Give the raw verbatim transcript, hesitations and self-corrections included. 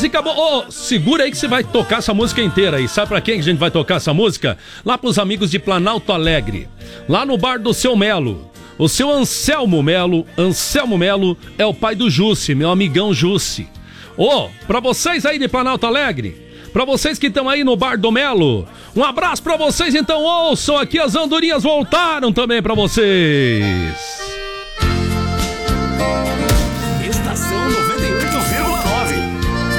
música boa. Oh, segura aí que você vai tocar essa música inteira aí. Sabe pra quem que a gente vai tocar essa música? Lá pros amigos de Planalto Alegre. Lá no bar do seu Melo. O seu Anselmo Melo. Anselmo Melo é o pai do Jussi, meu amigão Jussi. Ô, oh, pra vocês aí de Planalto Alegre, pra vocês que estão aí no bar do Melo, um abraço pra vocês, então ouçam aqui, as andorinhas voltaram também pra vocês.